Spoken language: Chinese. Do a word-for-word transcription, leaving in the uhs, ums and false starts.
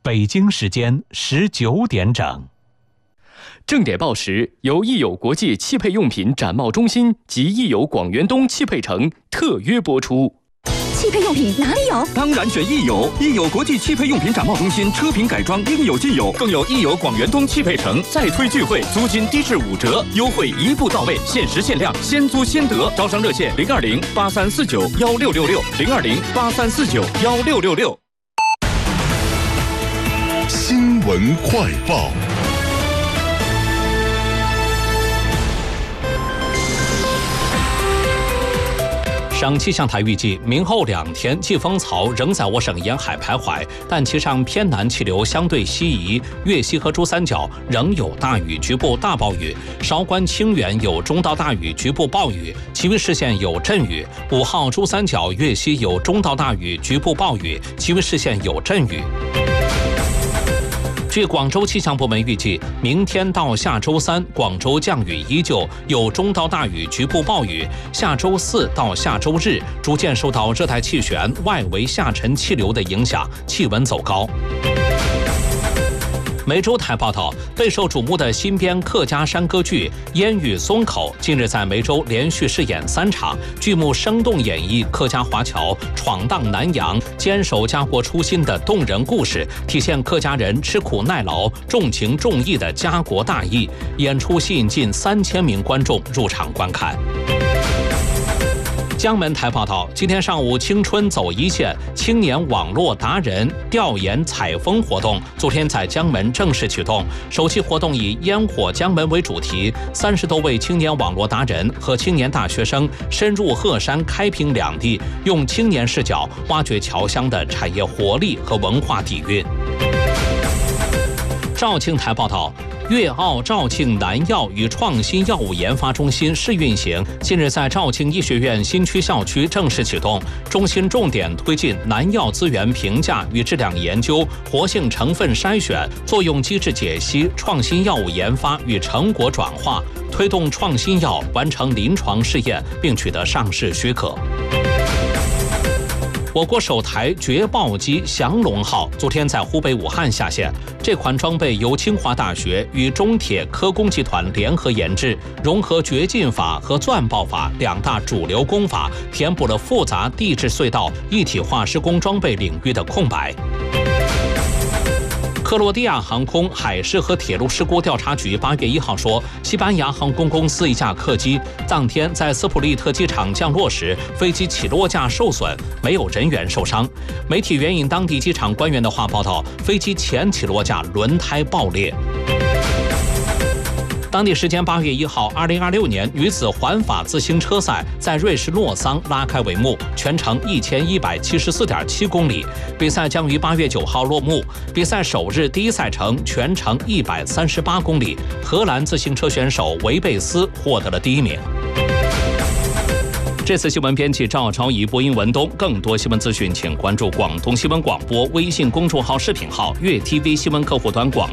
北京时间十九点整。 正点报时由益友国际汽配用品展贸中心及益友广元东汽配城特约播出。 汽配用品哪里有？ 当然选益友，益友国际汽配用品展贸中心，车品改装应有尽有，更有益友广元东汽配城再推聚会，租金低至五折，优惠一步到位，限时限量，先租先得。招商热线零二零八三四九幺六六六零二零八三四九幺六六六。 新闻快报。 省气象台预计，明后两天季风槽仍在我省沿海徘徊，但其上偏南气流相对西移，粤西和珠三角仍有大雨，局部大暴雨；韶关、清远有中到大雨，局部暴雨；其余市县有阵雨。五号珠三角、粤西有中到大雨，局部暴雨；其余市县有阵雨。据广州气象部门预计，明天到下周三，广州降雨依旧，有中到大雨，局部暴雨。下周四到下周日，逐渐受到热带气旋外围下沉气流的影响，气温走高。梅州台报道，备受瞩目的新编客家山歌剧《烟雨松口》近日在梅州连续试演三场，剧目生动演绎客家华侨闯荡南洋、坚守家国初心的动人故事，体现客家人吃苦耐劳、重情重义的家国大义。演出吸引近三千名观众入场观看。江门台报道，今天上午青春走一线青年网络达人调研采风活动昨天在江门正式启动。首期活动以烟火江门为主题，三十多位青年网络达人和青年大学生深入鹤山、开平两地，用青年视角挖掘侨乡的产业活力和文化底蕴。肇庆台报道，粤澳肇庆南药与创新药物研发中心试运行，近日在肇庆医学院新区校区正式启动。中心重点推进南药资源评价与质量研究、活性成分筛选、作用机制解析、创新药物研发与成果转化，推动创新药完成临床试验并取得上市许可。我国首台掘爆机降龙号昨天在湖北武汉下线。这款装备由清华大学与中铁科工集团联合研制，融合掘进法和钻爆法两大主流工法，填补了复杂地质隧道一体化施工装备领域的空白。克罗地亚航空海事和铁路事故调查局八月一号说，西班牙航空公司一架客机当天在斯普利特机场降落时，飞机起落架受损，没有人员受伤。媒体援引当地机场官员的话报道，飞机前起落架轮胎爆裂。当地时间八月一号，二零二六年女子环法自行车赛在瑞士洛桑拉开帷幕，全程一千一百七十四点七公里。比赛将于八月九号落幕。比赛首日第一赛程全程一百三十八公里，荷兰自行车选手维贝斯获得了第一名。这次新闻编辑赵超仪，播音文东。更多新闻资讯，请关注广东新闻广播微信公众号、视频号、粤 T V 新闻客户端广。